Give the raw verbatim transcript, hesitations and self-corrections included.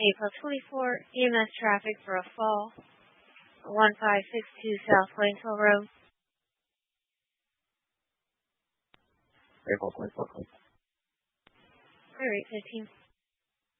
April twenty-fourth, E M S traffic for a fall. one five six two South Waynesville Road. April twenty-fourth. All right, fifteen.